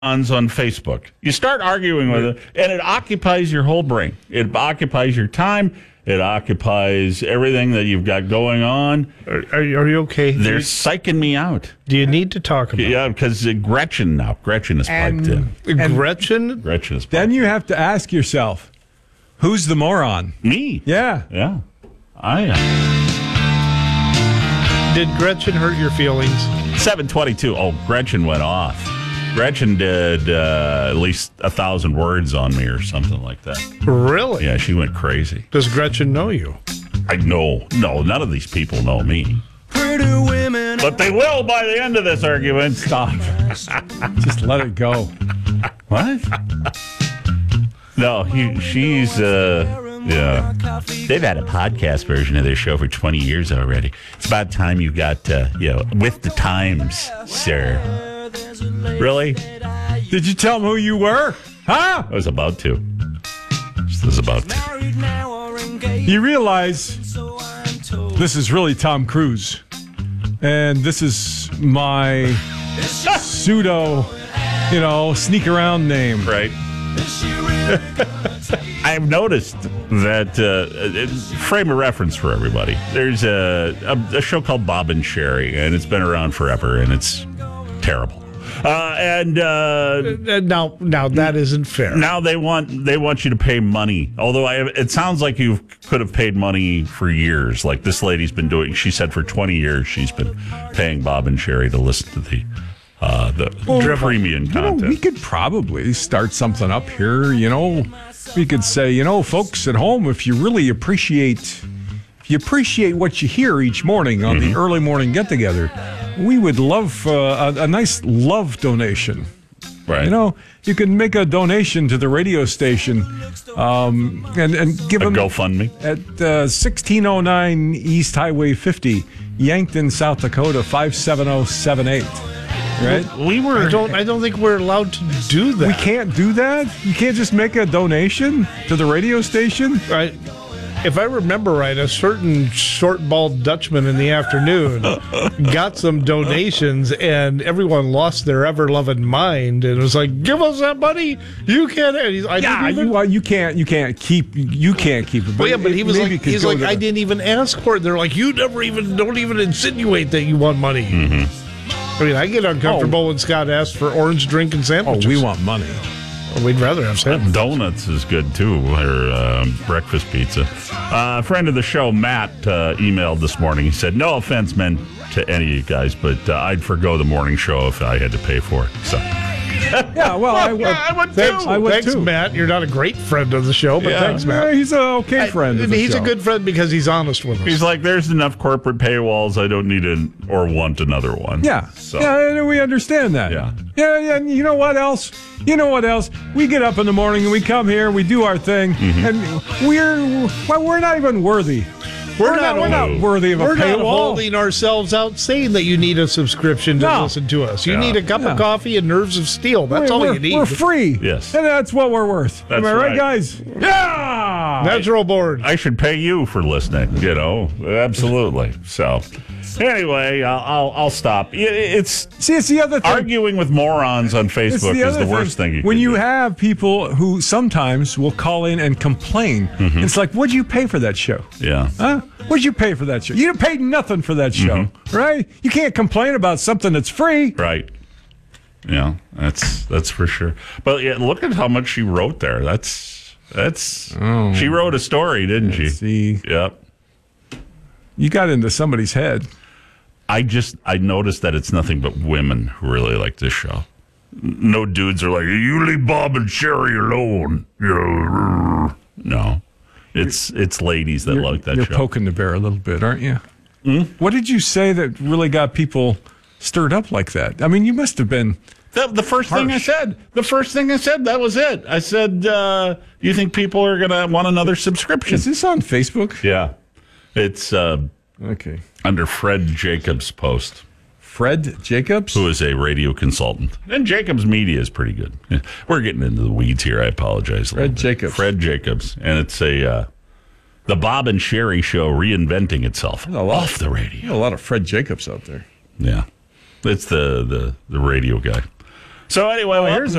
on Facebook. You start arguing with it, and it occupies your whole brain. It occupies your time. It occupies everything that you've got going on. Are you okay? They're psyching me out. Do you need to talk about it? Yeah, because Gretchen is piped in. Gretchen? Gretchen is piped Then you have to ask yourself, who's the moron? Me. Yeah. Yeah. I am. Did Gretchen hurt your feelings? 7:22. Oh, Gretchen went off. Gretchen did at least 1,000 words on me or something like that. Really? Yeah, she went crazy. Does Gretchen know you? No, none of these people know me. But they will by the end of this argument. Stop. Just let it go. What? No, she's, yeah. They've had a podcast version of their show for 20 years already. It's about time you got, with the times, sir. Really? Did you tell them who you were? Huh? I was about to. You realize this is really Tom Cruise. And this is my pseudo, sneak around name. Right. I've noticed that, frame of reference for everybody, there's a show called Bob and Sherry, and it's been around forever, and it's terrible. Now that isn't fair. Now they want you to pay money. Although it sounds like you could have paid money for years. Like this lady's been doing. She said for 20 years she's been paying Bob and Sherry to listen to the premium content. We could probably start something up here. We could say, folks at home, if you really appreciate what you hear each morning on the early morning get together, we would love a nice love donation. Right. You can make a donation to the radio station and give them GoFundMe at 1609 East Highway 50, Yankton, South Dakota 57078. Right? I don't think we're allowed to do that. We can't do that? You can't just make a donation to the radio station? Right. If I remember right, a certain short-bald Dutchman in the afternoon got some donations, and everyone lost their ever-loving mind, and was like, "Give us that money! You can't." You can't keep it. But he was like, I didn't even ask for it. They're like, you don't even insinuate that you want money. Mm-hmm. I mean, I get uncomfortable when Scott asks for orange drink and sandwiches. Oh, we want money. We'd rather have sandwiches. Donuts is good, too, or breakfast pizza. A friend of the show, Matt, emailed this morning. He said, no offense meant to any of you guys, but I'd forgo the morning show if I had to pay for it. So, yeah, well, I would thanks, Matt. You're not a great friend of the show, but thanks, Matt. Yeah, he's an okay friend of the He's show. a good friend because he's honest with us. He's like, there's enough corporate paywalls. I don't need or want another one. Yeah. So. Yeah, we understand that. Yeah. Yeah, and you know what else? We get up in the morning and we come here, we do our thing, and we're not even worthy. We're not worthy of a paywall. We're not holding ourselves out saying that you need a subscription to listen to us. You need a cup of coffee and nerves of steel. That's all you need. We're free. Yes. And that's what we're worth. That's Am I right, right, guys? Yeah! Natural board. I should pay you for listening, Absolutely. So, anyway, I'll stop. It's the other thing. Arguing with morons on Facebook is the worst thing you can do. When you have people who sometimes will call in and complain, it's like, what'd you pay for that show? Yeah. Huh? What'd you pay for that show? You didn't pay nothing for that show, right? You can't complain about something that's free. Right. Yeah, that's for sure. But yeah, look at how much she wrote there. She wrote a story, didn't she? See. Yep. You got into somebody's head. I noticed that it's nothing but women who really like this show. No dudes are like, you leave Bob and Sherry alone. No. It's ladies that like that show. You're poking the bear a little bit, aren't you? What did you say that really got people stirred up like that? I mean, you must have been the first thing I said. The first thing I said, that was it. I said, you think people are going to want another subscription? Is this on Facebook? Yeah. It's okay. Under Fred Jacobs' post. Fred Jacobs? Who is a radio consultant. And Jacobs Media is pretty good. We're getting into the weeds here. I apologize. Fred Jacobs. Fred Jacobs. And it's the Bob and Sherry show reinventing itself off the radio. A lot of Fred Jacobs out there. Yeah. It's the radio guy. So anyway, Oh, well, here's